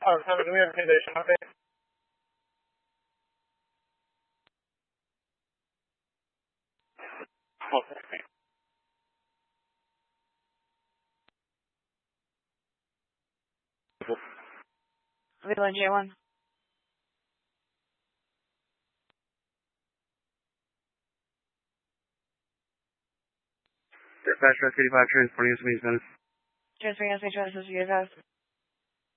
Tommy, do we have a shot there? Leland J1. Dispatch, Rescue 85, transporting us to Venice. Transferring us to Genesis, you guys.